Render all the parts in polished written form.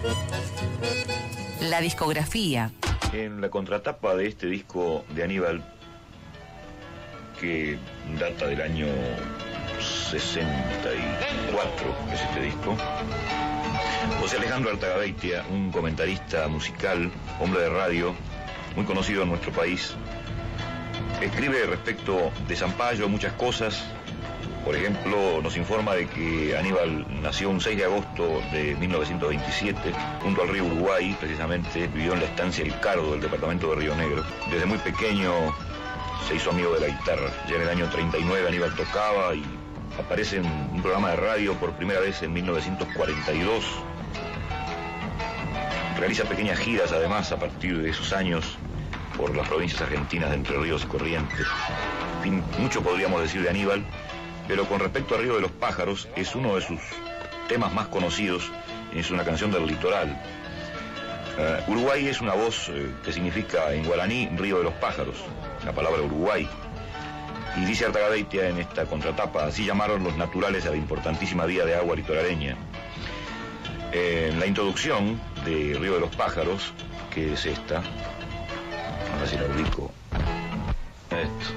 La discografía. En la contratapa de este disco de Aníbal, que data del año 64, es este disco, José Alejandro Artagabeitia, un comentarista musical, hombre de radio, muy conocido en nuestro país, escribe respecto de Sampaio muchas cosas. Por ejemplo, nos informa de que Aníbal nació un 6 de agosto de 1927, junto al río Uruguay, precisamente, vivió en la estancia El Cardo del departamento de Río Negro. Desde muy pequeño se hizo amigo de la guitarra. Ya en el año 39 Aníbal tocaba y aparece en un programa de radio por primera vez en 1942. Realiza pequeñas giras, además, a partir de esos años, por las provincias argentinas de Entre Ríos y Corrientes. En fin, mucho podríamos decir de Aníbal, pero con respecto a Río de los Pájaros, es uno de sus temas más conocidos, es una canción del litoral. Uruguay es una voz que significa en guaraní Río de los Pájaros, la palabra Uruguay. Y dice Artagabeitia en esta contratapa: así llamaron los naturales a la importantísima vía de agua litoraleña. En la introducción de Río de los Pájaros, que es esta, a ver si la ubico, esto.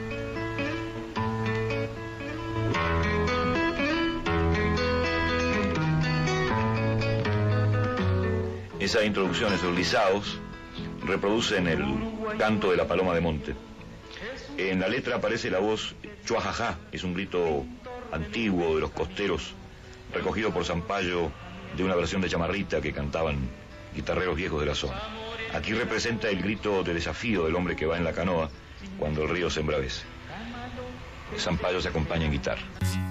Esa introducción, esos lisados, reproducen el canto de la paloma de monte. En la letra aparece la voz chuajajá, es un grito antiguo de los costeros, recogido por Sampaio de una versión de chamarrita que cantaban guitarreros viejos de la zona. Aquí representa el grito de desafío del hombre que va en la canoa cuando el río se embravece. Sampaio se acompaña en guitarra.